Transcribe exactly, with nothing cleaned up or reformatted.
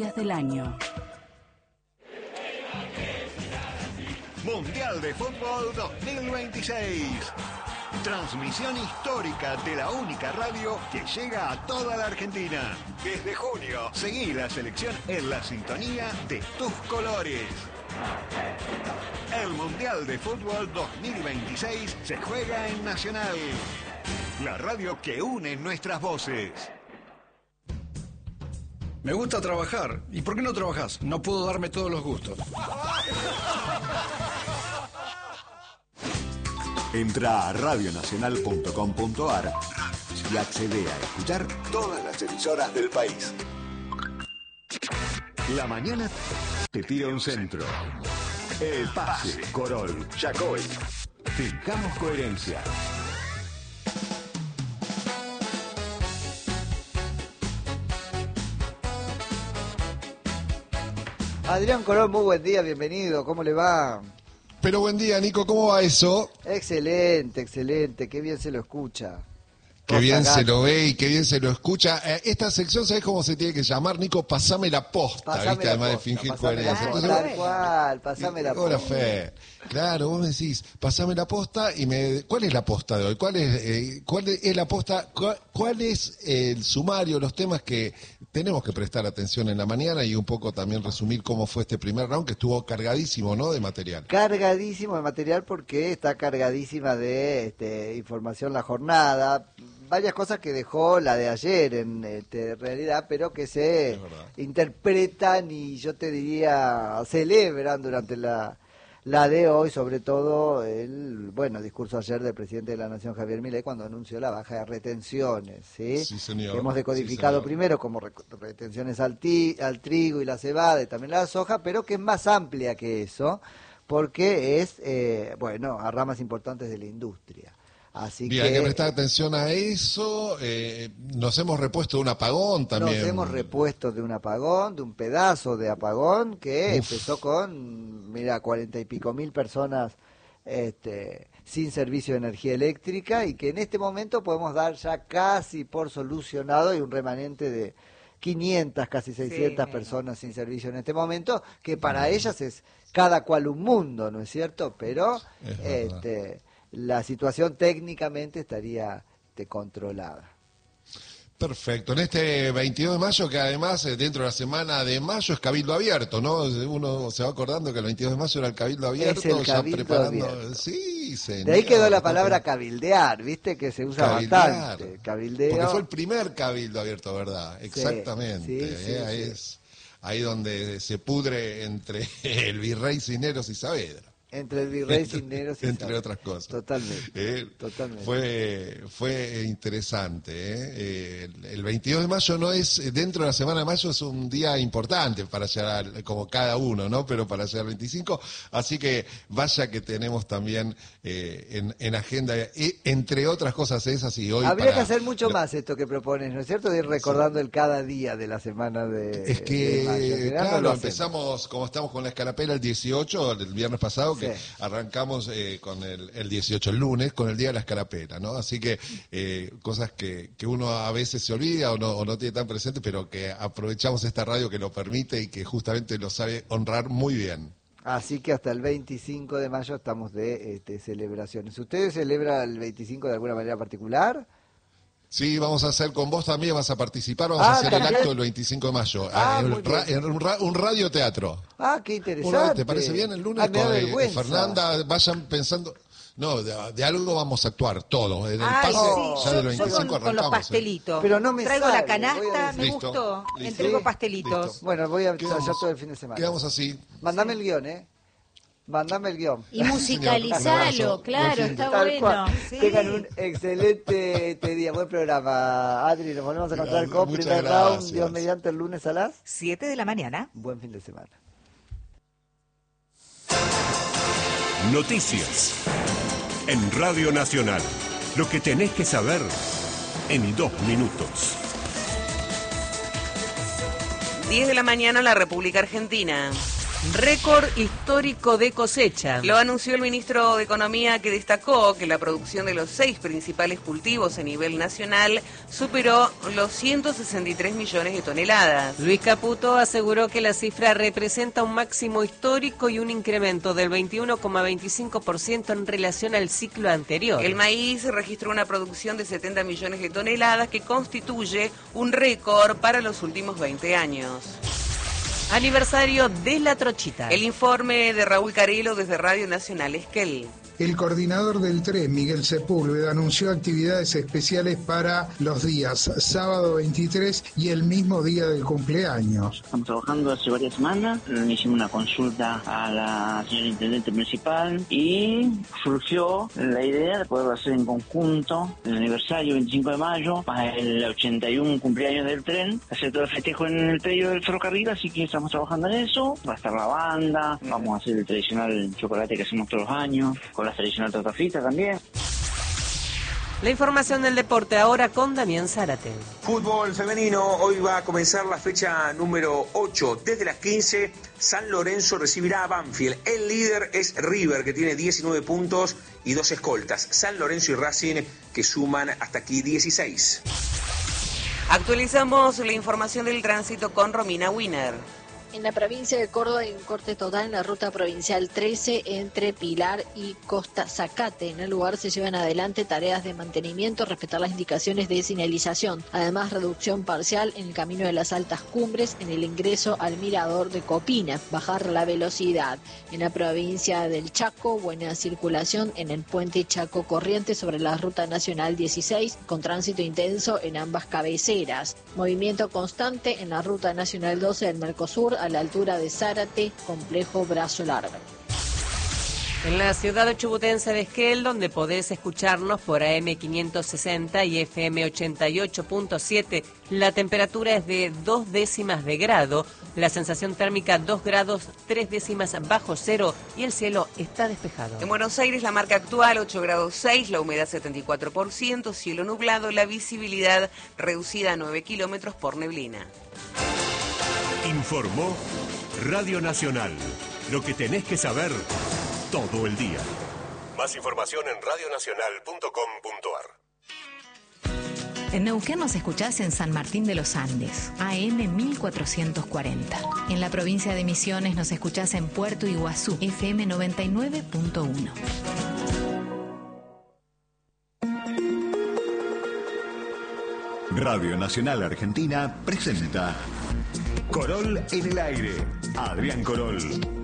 del año. Mundial de Fútbol dos mil veintiséis. Transmisión histórica de la única radio que llega a toda la Argentina. Desde junio, seguí la selección en la sintonía de tus colores. El Mundial de Fútbol dos mil veintiséis se juega en Nacional, la radio que une nuestras voces. Me gusta trabajar. ¿Y por qué no trabajás? No puedo darme todos los gustos. Entra a radio nacional punto com punto a r y accede a escuchar todas las emisoras del país. La mañana te tira un centro. El pase, Corol, Yacoy. Fijamos coherencia. Adrián Corol, muy buen día, bienvenido, ¿cómo le va? Pero buen día, Nico, ¿cómo va eso? Excelente, excelente, qué bien se lo escucha. Qué bien se lo ve y qué bien se lo escucha. Eh, esta sección, ¿sabés cómo se tiene que llamar, Nico? Pasame la posta, Pasame ¿viste? la Además posta, de fingir pasame coherencia. la posta, Entonces, tal cual, pasame la Hola, posta. Fe. Claro, vos me decís, pasame la posta y me... ¿Cuál es la posta de hoy? ¿Cuál es, eh, cuál es la posta? ¿Cuál, cuál es el sumario, los temas que tenemos que prestar atención en la mañana y un poco también resumir cómo fue este primer round que estuvo cargadísimo, ¿no? De material. Cargadísimo de material porque está cargadísima de este, información la jornada. Varias cosas que dejó la de ayer en este, realidad, pero que se interpretan y yo te diría celebran durante la, la de hoy, sobre todo el bueno discurso ayer del presidente de la Nación, Javier Milei, cuando anunció la baja de retenciones, ¿sí? Sí, señor. Que hemos decodificado Sí, primero como re- retenciones al, ti, al trigo y la cebada y también la soja, pero que es más amplia que eso, porque es, eh, bueno, a ramas importantes de la industria. Así Bien, que hay que prestar atención a eso. Eh, nos hemos repuesto de un apagón también. nos hemos repuesto de un apagón, de un pedazo de apagón que Uf. empezó con, mira, cuarenta y pico mil personas este, sin servicio de energía eléctrica y que en este momento podemos dar ya casi por solucionado y un remanente de quinientas, casi seiscientas Sí, personas sin servicio en este momento, que para ellas es cada cual un mundo, ¿no es cierto? Pero Es verdad. este, la situación técnicamente estaría este, controlada. Perfecto. En este veintidós de mayo, que además eh, dentro de la semana de mayo es Cabildo Abierto, ¿no? Uno se va acordando que el veintidós de mayo era el Cabildo Abierto, el ya Cabildo preparando. Abierto. Sí, señor. De ahí quedó la palabra cabildear, viste que se usa Cabildear. bastante. Cabildeo. Porque fue el primer Cabildo Abierto, ¿verdad? Exactamente. sí, sí, ¿eh? Ahí sí. es ahí donde se pudre entre el virrey Cisneros y Saavedra. Entre el virrey Entre- Cisneros y entre Saavedra. otras cosas. Totalmente. Eh, Totalmente. Fue, fue interesante. ¿eh? Eh, el, el veintidós de mayo no es, dentro de la semana de mayo es un día importante para llegar, al- como cada uno, ¿no? Pero para llegar al veinticinco, así que vaya que tenemos también eh, en, en agenda, eh, entre otras cosas esas y hoy Habría para- que hacer mucho lo- más esto que propones, ¿no es cierto? De ir recordando el cada día de la semana de, Es que, de mayo. En general no claro, lo hacemos. empezamos, como estamos con la escarapela el dieciocho, el viernes pasado, que Sí. arrancamos eh, con el, el dieciocho, el lunes, con el día de la escarapela, ¿no? Así que eh, cosas que, que uno a veces se olvida o no, o no tiene tan presente, pero que aprovechamos esta radio que lo permite y que justamente lo sabe honrar muy bien. Así que hasta el veinticinco de mayo estamos de este, celebraciones. ¿Ustedes celebran el veinticinco de alguna manera particular? Sí, vamos a hacer con vos también, vas a participar, vamos Ah, a hacer también. el acto el veinticinco de mayo, Ah, en, muy ra- bien. en un, ra- un radioteatro. Ah, qué Una interesante. vez, ¿te parece bien el lunes? Ah, me da Con, eh, vergüenza. Fernanda, vayan pensando. No, de, de algo vamos a actuar todos. En el Ay, pase, sí, ya yo, del yo veinticinco con, con los arrancamos. ¿eh? pastelitos. Pero no me Traigo sale, la voy canasta, a me Listo, gustó. listo. Entrego Sí, pastelitos. listo. Bueno, voy a ensayar Quedamos- todo el fin de semana. Quedamos así. Mandame el guión, ¿eh? Mandame el guión. Y Un musicalizalo, abrazo. claro, Buen fin. está Tal bueno. cual. Sí. Tengan un excelente este día. Buen programa, Adri. Nos volvemos a encontrar con Muchas primer gracias. round, Dios mediante, el lunes a las. Siete de la mañana. Buen fin de semana. Noticias. En Radio Nacional. Lo que tenés que saber en dos minutos. diez de la mañana en la República Argentina. Récord histórico de cosecha. Lo anunció el ministro de Economía, que destacó que la producción de los seis principales cultivos a nivel nacional superó los ciento sesenta y tres millones de toneladas. Luis Caputo aseguró que la cifra representa un máximo histórico y un incremento del veintiuno coma veinticinco por ciento en relación al ciclo anterior. El maíz registró una producción de setenta millones de toneladas, que constituye un récord para los últimos veinte años. Aniversario de la trochita. El informe de Raúl Carelo desde Radio Nacional Esquel. El coordinador del T R E, Miguel Sepúlveda, anunció actividades especiales para los días sábado veintitrés y el mismo día del cumpleaños. Estamos trabajando hace varias semanas, hicimos una consulta a la señora Intendente Municipal y surgió la idea de poderlo hacer en conjunto, el aniversario veinticinco de mayo, para el ochenta y uno cumpleaños del tren, hacer todo el festejo en el predio del ferrocarril, así que estamos trabajando en eso. Va a estar la banda, vamos a hacer el tradicional chocolate que hacemos todos los años, con la tradicional torta frita también. La información del deporte ahora con Damián Zárate. Fútbol femenino, hoy va a comenzar la fecha número ocho. Desde las quince, San Lorenzo recibirá a Banfield. El líder es River, que tiene diecinueve puntos y dos escoltas. San Lorenzo y Racing, que suman hasta aquí dieciséis. Actualizamos la información del tránsito con Romina Wiener. En la provincia de Córdoba hay un corte total en la ruta provincial trece entre Pilar y Costa Zacate. En el lugar se llevan adelante tareas de mantenimiento, respetar las indicaciones de señalización. Además, reducción parcial en el camino de las altas cumbres en el ingreso al mirador de Copina. Bajar la velocidad. En la provincia del Chaco, buena circulación en el puente Chaco Corriente sobre la ruta nacional dieciséis, con tránsito intenso en ambas cabeceras. Movimiento constante en la ruta nacional doce del Mercosur, a la altura de Zárate, complejo Brazo Largo. En la ciudad chubutense de Esquel, donde podés escucharnos por A M quinientos sesenta y F M ochenta y ocho punto siete, la temperatura es de dos décimas de grado, la sensación térmica dos grados tres décimas bajo cero y el cielo está despejado. En Buenos Aires la marca actual ocho grados seis, la humedad setenta y cuatro por ciento, cielo nublado, la visibilidad reducida a nueve kilómetros por neblina. Informó Radio Nacional. Lo que tenés que saber todo el día. Más información en radio nacional punto com punto a r. En Neuquén nos escuchás en San Martín de los Andes, A M mil cuatrocientos cuarenta. En la provincia de Misiones nos escuchás en Puerto Iguazú, F M noventa y nueve punto uno. Radio Nacional Argentina presenta Corol en el aire. Adrián Corol.